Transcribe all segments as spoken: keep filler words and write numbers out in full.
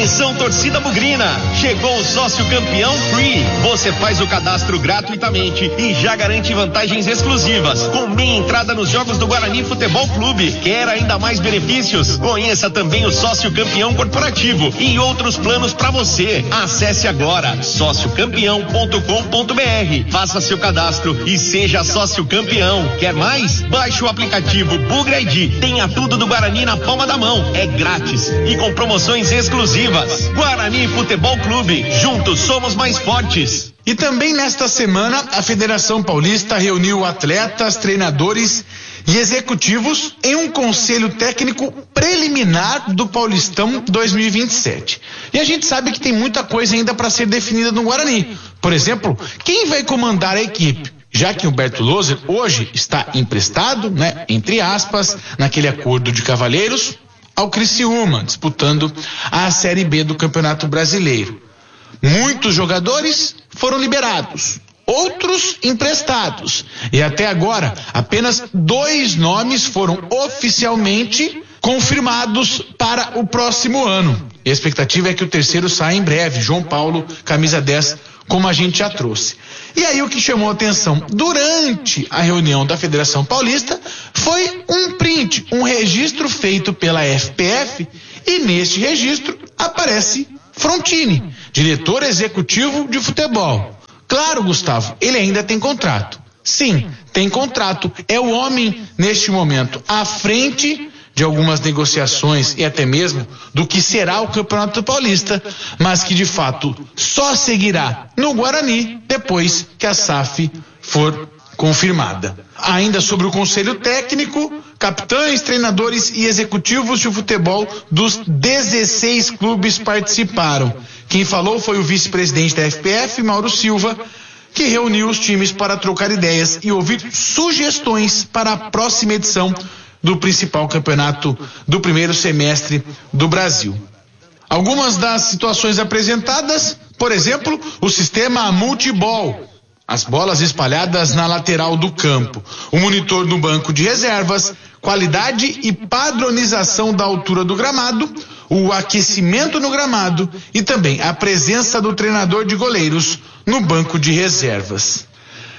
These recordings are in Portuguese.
Atenção, torcida bugrina, chegou o sócio campeão Free. Você faz o cadastro gratuitamente e já garante vantagens exclusivas, com meia entrada nos jogos do Guarani Futebol Clube. Quer ainda mais benefícios? Conheça também o sócio campeão corporativo e outros planos para você. Acesse agora sócio campeão ponto com ponto br. Faça seu cadastro e seja sócio campeão. Quer mais? Baixe o aplicativo Bugra I D. Tenha tudo do Guarani na palma da mão. É grátis e com promoções exclusivas. Guarani Futebol Clube. Juntos somos mais fortes. E também nesta semana, a Federação Paulista reuniu atletas, treinadores e executivos em um conselho técnico preliminar do Paulistão dois mil e vinte e sete. E a gente sabe que tem muita coisa ainda para ser definida no Guarani. Por exemplo, quem vai comandar a equipe? Já que o Humberto Loser hoje está emprestado, né, entre aspas, naquele acordo de cavalheiros, ao Criciúma, disputando a Série B do Campeonato Brasileiro. Muitos jogadores foram liberados, outros emprestados. E até agora, apenas dois nomes foram oficialmente confirmados para o próximo ano. E a expectativa é que o terceiro saia em breve, João Paulo, camisa dez, como a gente já trouxe. E aí o que chamou a atenção durante a reunião da Federação Paulista foi um print, um registro feito pela F P F, e neste registro aparece Frontini, diretor executivo de futebol. Claro, Gustavo, ele ainda tem contrato. Sim, tem contrato. É o homem, neste momento, à frente de algumas negociações e até mesmo do que será o Campeonato Paulista, mas que de fato só seguirá no Guarani depois que a S A F for confirmada. Ainda sobre o conselho técnico, capitães, treinadores e executivos de futebol dos dezesseis clubes participaram. Quem falou foi o vice-presidente da F P F, Mauro Silva, que reuniu os times para trocar ideias e ouvir sugestões para a próxima edição do principal campeonato do primeiro semestre do Brasil. Algumas das situações apresentadas, por exemplo, o sistema multiball, as bolas espalhadas na lateral do campo, o monitor no banco de reservas, qualidade e padronização da altura do gramado, o aquecimento no gramado e também a presença do treinador de goleiros no banco de reservas.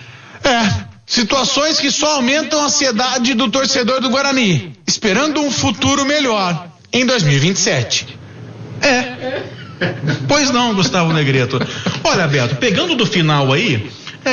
É, situações que só aumentam a ansiedade do torcedor do Guarani, esperando um futuro melhor em dois mil e vinte e sete. É, pois não, Gustavo Negreto. Olha, Beto, pegando do final aí,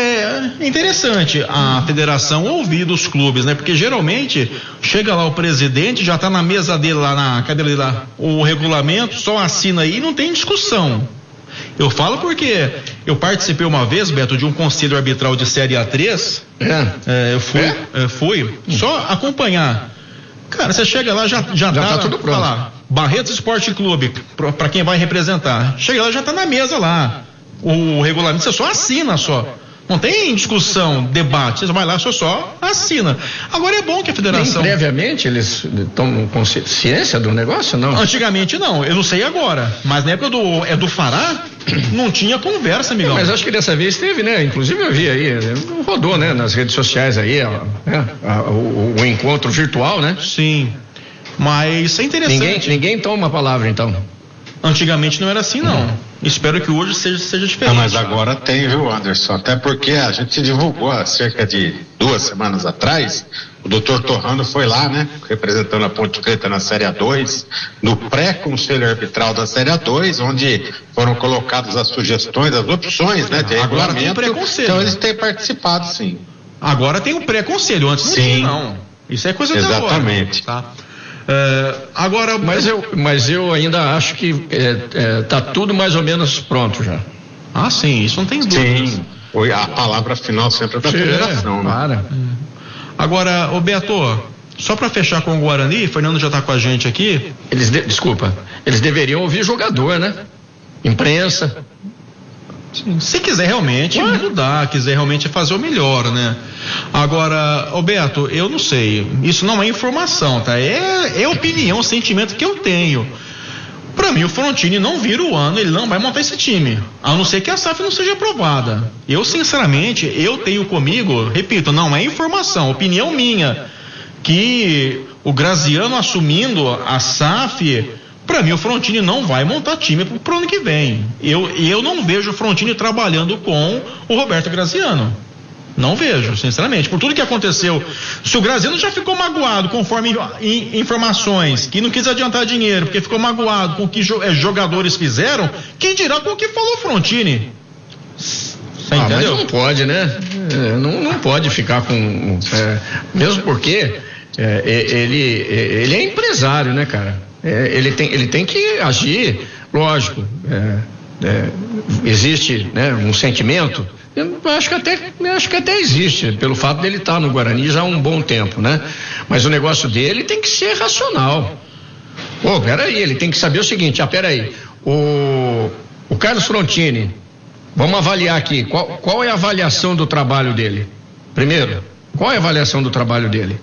é interessante a federação ouvir dos clubes, né? Porque geralmente chega lá o presidente, já tá na mesa dele lá, na cadeira dele lá, o regulamento, só assina aí e não tem discussão. Eu falo porque eu participei uma vez, Beto, de um conselho arbitral de Série A três. É. É, eu fui, é? Eu fui só acompanhar. Cara, você chega lá, já, já, já tá, tá tudo pronto. Lá, Barretos Esporte Clube, para quem vai representar. Chega lá, já tá na mesa lá. O regulamento, você só assina só. Não tem discussão, debate, você vai lá, só só assina. Agora é bom que a federação... Nem previamente eles tomam consciência do negócio, não? Antigamente não, eu não sei agora, mas na época do, é do Fará, não tinha conversa, amigão. Mas acho que dessa vez teve, né? Inclusive eu vi aí, rodou, né? Nas redes sociais aí, ó, né? a, o, o encontro virtual, né? Sim, mas isso é interessante. Ninguém, ninguém toma a palavra, então. Antigamente não era assim, não. Hum. Espero que hoje seja, seja diferente. Ah, mas agora tem, viu, Anderson? Até porque a gente divulgou há cerca de duas semanas atrás, o doutor Torrano foi lá, né? Representando a Ponte Preta na Série A dois, no pré-conselho arbitral da Série A dois, onde foram colocadas as sugestões, as opções, né? De agora tem o pré-conselho. Então eles têm participado, sim. Agora tem o pré-conselho, antes não sim. tinha, não. Isso é coisa da hora. Exatamente. Tá? Uh, agora, mas eu, mas eu ainda acho que é, é, tá tudo mais ou menos pronto já. Ah, sim, isso não tem dúvida. Sim, foi a palavra final sempre da federação, né? Para. Agora, ô Beto, só para fechar com o Guarani, Fernando já tá com a gente aqui. Eles de, desculpa, eles deveriam ouvir jogador, né? Imprensa. Sim, se quiser realmente Ué? mudar, quiser realmente fazer o melhor, né? Agora, Roberto, eu não sei, isso não é informação, tá? É, é opinião, sentimento que eu tenho. Pra mim, o Frontini não vira o ano, ele não vai montar esse time, a não ser que a S A F não seja aprovada. Eu, sinceramente, eu tenho comigo, repito, não é informação, opinião minha, que o Graziano assumindo a S A F Para mim, o Frontini não vai montar time pro ano que vem. Eu, eu não vejo o Frontini trabalhando com o Roberto Graziano. Não vejo, sinceramente. Por tudo que aconteceu. Se o Graziano já ficou magoado, conforme informações, que não quis adiantar dinheiro, porque ficou magoado com o que jogadores fizeram, quem dirá com o que falou o Frontini? Você ah, entendeu? Mas não pode, né? É, não, não pode ficar com... É, mesmo porque é, ele, ele é empresário, né, cara? É, ele, tem, ele tem que agir, lógico. É, é, existe, né, um sentimento... Eu acho que até, acho que até existe, pelo fato dele estar no Guarani já há um bom tempo, né? Mas o negócio dele tem que ser racional. Pô, peraí, ele tem que saber o seguinte, ah, peraí, o, o Carlos Frontini, vamos avaliar aqui, qual, qual é a avaliação do trabalho dele? Primeiro, qual é a avaliação do trabalho dele?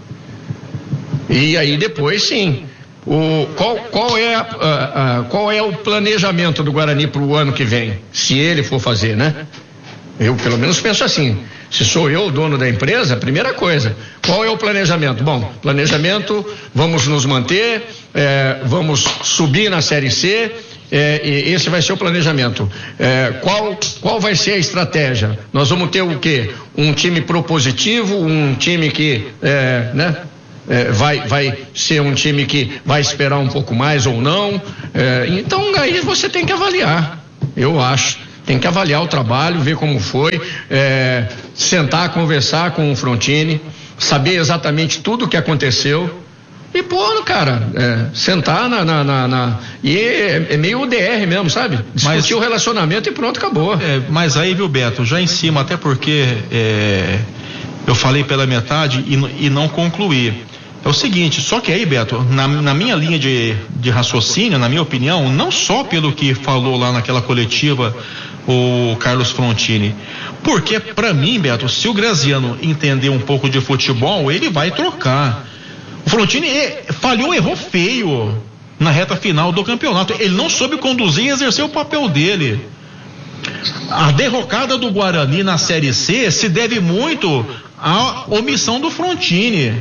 E aí depois, sim, o, qual, qual, é a, a, a, qual é o planejamento do Guarani para o ano que vem, se ele for fazer, né? Eu, pelo menos, penso assim, se sou eu o dono da empresa, primeira coisa, qual é o planejamento? Bom, planejamento, vamos nos manter, é, vamos subir na Série C, é, e esse vai ser o planejamento. É, qual, qual vai ser a estratégia? Nós vamos ter o quê? Um time propositivo, um time que, é, né? É, vai, vai ser um time que vai esperar um pouco mais ou não, é, então aí você tem que avaliar, eu acho. Tem que avaliar o trabalho, ver como foi, é, sentar, conversar com o Frontini, saber exatamente tudo o que aconteceu e, pô, cara, é, sentar na, na, na, na e é, é meio U D R mesmo, sabe? Discutir mas, o relacionamento e pronto, acabou. É, mas aí, viu, Beto, já em cima, até porque é, eu falei pela metade e, e não concluí. É o seguinte, só que aí, Beto, na, na minha linha de, de raciocínio, na minha opinião, não só pelo que falou lá naquela coletiva o Carlos Frontini, porque pra mim, Beto, se o Graziano entender um pouco de futebol, ele vai trocar. O Frontini falhou, errou feio na reta final do campeonato, ele não soube conduzir e exercer o papel dele. A derrocada do Guarani na Série C se deve muito à omissão do Frontini.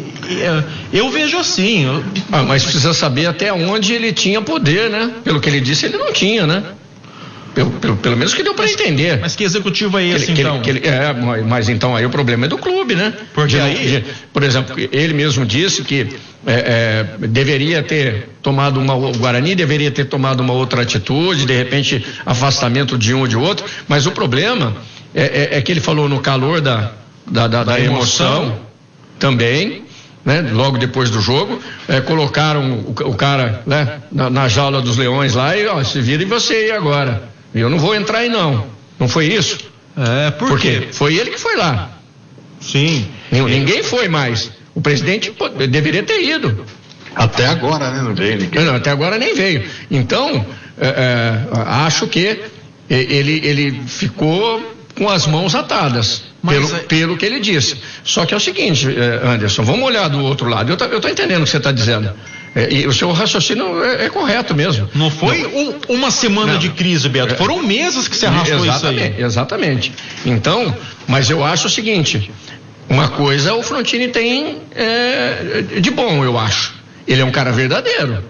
Eu vejo assim. Eu... Ah, mas precisa saber até onde ele tinha poder, né? Pelo que ele disse, ele não tinha, né? Pelo, pelo, pelo menos que deu para entender. Mas que executivo é esse, que, então? Que ele, que ele, é, mas, mas então aí o problema é do clube, né? Porque de, aí... de, por exemplo, ele mesmo disse que é, é, deveria ter tomado uma, o Guarani deveria ter tomado uma outra atitude, de repente afastamento de um ou de outro, mas o problema é, é, é que ele falou no calor da, da, da, da emoção, emoção também, né? Logo depois do jogo, é, colocaram o, o cara, né? na, na jaula dos leões lá e ó, se vira e você aí agora. Eu não vou entrar aí não. Não foi isso? É, por Porque quê? foi ele que foi lá. Sim. Ninguém foi mais. O presidente pô, deveria ter ido. Até agora, né? Não veio ninguém. Não, até agora nem veio. Então, é, é, acho que ele, ele ficou com as mãos atadas. Pelo, é... pelo que ele disse. Só que é o seguinte, Anderson, vamos olhar do outro lado. Eu estou entendendo o que você está dizendo. É, e o seu raciocínio é, é correto mesmo. Não foi não. Um, uma semana não. de crise, Beto. Foram meses que você arrastou isso aí. Exatamente. Então, mas eu acho o seguinte: uma coisa o Frontini tem é, de bom, eu acho. Ele é um cara verdadeiro.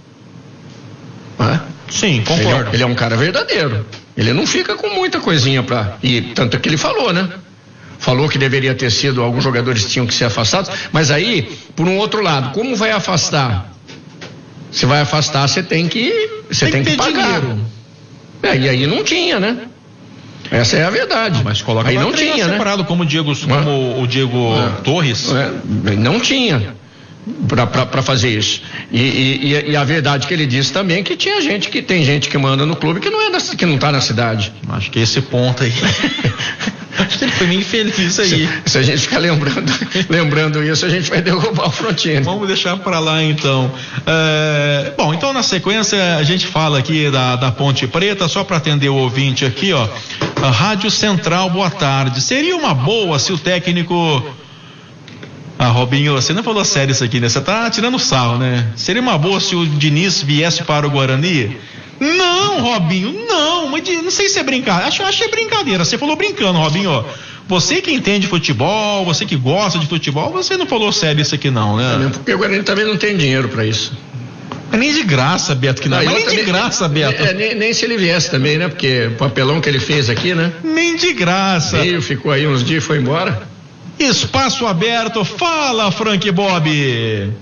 Ah? Sim, concordo. Ele é, ele é um cara verdadeiro. Ele não fica com muita coisinha pra. E tanto é que ele falou, né? Falou que deveria ter sido, alguns jogadores tinham que ser afastados, mas aí, por um outro lado, como vai afastar? Se vai afastar, você tem que, você tem, tem que, que pagar. Dinheiro. É, e aí não tinha, né? Essa é a verdade. Ah, mas coloca aí não tinha, separado, né? Como o Diego, como é. o Diego é. Torres. É. Não tinha para fazer isso. E, e, e a verdade que ele disse também é que tinha gente que tem gente que manda no clube que não é da, que não tá na cidade. Acho que esse ponto aí. Acho que ele foi meio infeliz aí. Se, se a gente ficar lembrando, lembrando isso, a gente vai derrubar o Frontini. Vamos deixar para lá então. É, bom, então na sequência a gente fala aqui da, da Ponte Preta, só para atender o ouvinte aqui, ó. A Rádio Central, boa tarde. Seria uma boa se o técnico. Ah, Robinho, você não falou sério isso aqui, né? Você tá tirando sarro, né? Seria uma boa se o Diniz viesse para o Guarani? Não, Robinho, não, mas não sei se é brincadeira, acho, acho que é brincadeira, você falou brincando, Robinho, você que entende futebol, você que gosta de futebol, você não falou sério isso aqui não, né? Porque o Guarani também não tem dinheiro para isso. É nem de graça, Beto, que não, não mas nem também, de graça, Beto. É, nem, nem se ele viesse também, né? Porque o papelão que ele fez aqui, né? Nem de graça. Veio, ficou aí uns dias e foi embora. Espaço aberto, fala, Frank Bob.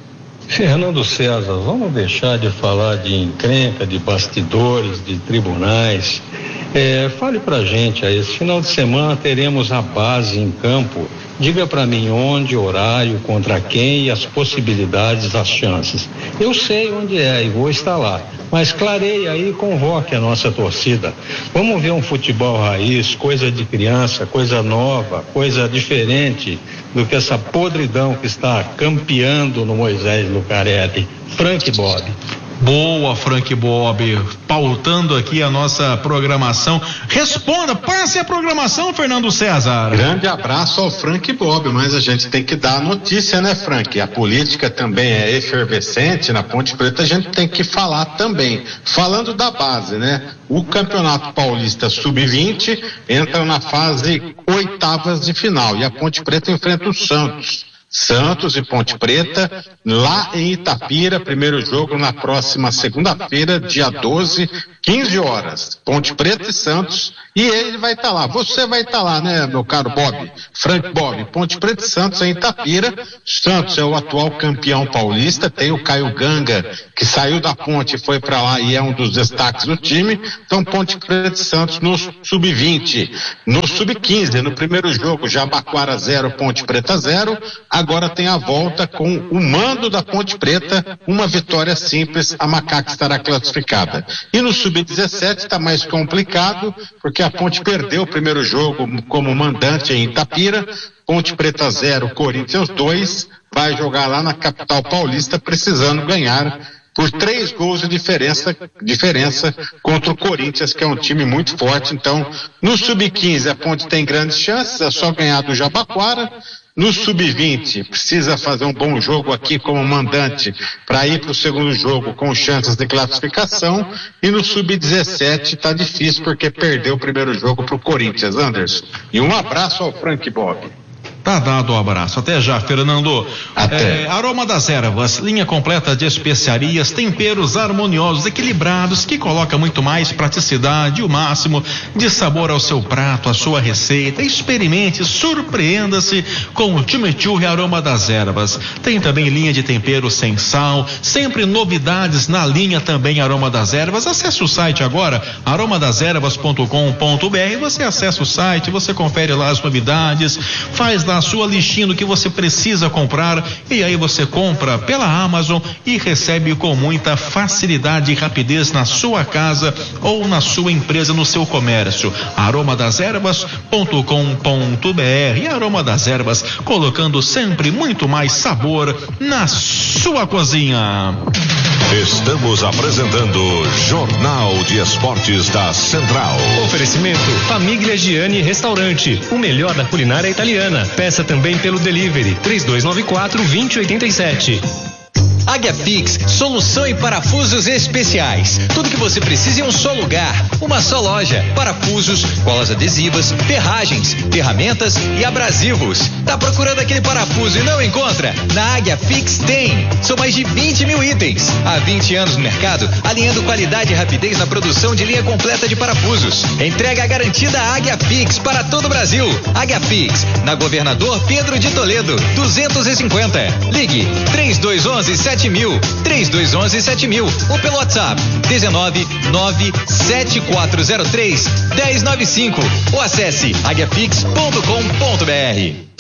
Fernando César, vamos deixar de falar de encrenca, de bastidores, de tribunais. É, fale pra gente aí, esse final de semana teremos a base em campo. Diga pra mim onde, horário, contra quem e as possibilidades, as chances. Eu sei onde é e vou estar lá, mas clareie aí e convoque a nossa torcida. Vamos ver um futebol raiz, coisa de criança, coisa nova, coisa diferente do que essa podridão que está campeando no Moisés Lucarelli. Frank Bob. Boa, Frank Bob, pautando aqui a nossa programação. Responda, passe a programação, Fernando César. Grande abraço ao Frank Bob, mas a gente tem que dar a notícia, né, Frank? A política também é efervescente, na Ponte Preta a gente tem que falar também. Falando da base, né? O Campeonato Paulista sub vinte entra na fase oitavas de final e a Ponte Preta enfrenta o Santos. Santos e Ponte Preta, lá em Itapira, primeiro jogo na próxima segunda-feira, dia doze, quinze horas. Ponte Preta e Santos, e ele vai estar tá lá. Você vai estar tá lá, né, meu caro Bob? Frank Bob, Ponte Preta e Santos em Itapira. Santos é o atual campeão paulista, tem o Caio Ganga, que saiu da Ponte e foi para lá e é um dos destaques do time. Então, Ponte Preta e Santos no sub vinte. No sub quinze, no primeiro jogo, Jabaquara zero, Ponte Preta zero. Agora tem a volta com o mando da Ponte Preta, uma vitória simples, a Macaca estará classificada. E no sub dezessete está mais complicado, porque a Ponte perdeu o primeiro jogo como mandante em Itapira, Ponte Preta zero, Corinthians dois, vai jogar lá na capital paulista precisando ganhar por três gols de diferença, diferença contra o Corinthians, que é um time muito forte. Então, no sub quinze a Ponte tem grandes chances, é só ganhar do Jabaquara. No sub vinte, precisa fazer um bom jogo aqui como mandante para ir para o segundo jogo com chances de classificação. E no sub dezessete está difícil porque perdeu o primeiro jogo para o Corinthians, Anderson. E um abraço ao Frank Bob. Tá dado o abraço. Até já, Fernando. Até. É, Aroma das Ervas, linha completa de especiarias, temperos harmoniosos, equilibrados, que coloca muito mais praticidade e o máximo de sabor ao seu prato, à sua receita. Experimente, surpreenda-se com o Chimichurri Aroma das Ervas. Tem também linha de temperos sem sal, sempre novidades na linha também Aroma das Ervas. Acesse o site agora, aroma das ervas ponto com ponto br. Você acessa o site, você confere lá as novidades, faz a sua listinha do que você precisa comprar e aí você compra pela Amazon e recebe com muita facilidade e rapidez na sua casa ou na sua empresa, no seu comércio. aroma das ervas ponto com ponto br. E Aroma das Ervas, colocando sempre muito mais sabor na sua cozinha. Estamos apresentando Jornal de Esportes da Central. Oferecimento Famiglia Gianni Restaurante, o melhor da culinária italiana. Peça também pelo delivery três dois nove quatro, dois zero oito sete. Águia Pix, solução em parafusos especiais. Tudo que você precisa em um só lugar, uma só loja. Parafusos, colas adesivas, ferragens, ferramentas e abrasivos. Tá procurando aquele parafuso e não encontra? Na Águia Pix tem. São mais de vinte mil itens. Há vinte anos no mercado, alinhando qualidade e rapidez na produção de linha completa de parafusos. Entrega garantida Águia Pix para todo o Brasil. Águia Pix, na Governador Pedro de Toledo, duzentos e cinquenta. Ligue três dois um um, sete mil, três dois um um, sete mil ou pelo WhatsApp dezenove, nove sete quatro zero três, um zero nove cinco ou acesse águia pix ponto com ponto br.